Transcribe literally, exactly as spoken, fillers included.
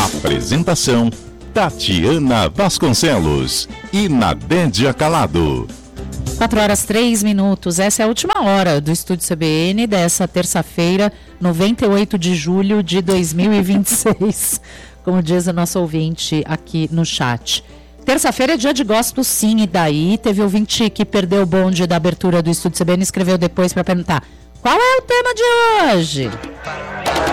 Apresentação: Tatiana Vasconcelos e Nadédia Calado. quatro horas três minutos, essa é a última hora do Estúdio C B N dessa terça-feira, noventa e oito de julho de dois mil e vinte e seis, como diz o nosso ouvinte aqui no chat. Terça-feira é dia de gospel, sim, e daí teve ouvinte que perdeu o bonde da abertura do Estúdio C B N e escreveu depois para perguntar: qual é o tema de hoje?